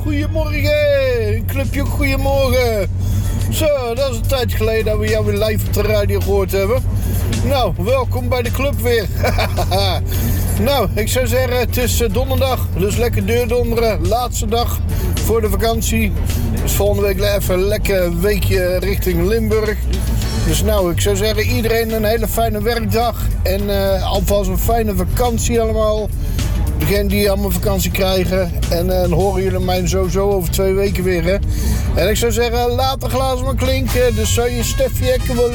goedemorgen. Clubje goedemorgen. Zo, dat is een tijd geleden dat we jou weer live op de radio gehoord hebben. Nou, welkom bij de club weer. Nou, ik zou zeggen, het is donderdag, dus lekker deurdonderen. Laatste dag voor de vakantie. Dus volgende week even een lekker weekje richting Limburg. Dus nou, ik zou zeggen, iedereen een hele fijne werkdag. En alvast een fijne vakantie allemaal. Degenen die allemaal vakantie krijgen. En dan horen jullie mij sowieso over 2 weken weer, hè. En ik zou zeggen, laat de glazen maar klinken. Dus zou je Stefje Ekken willen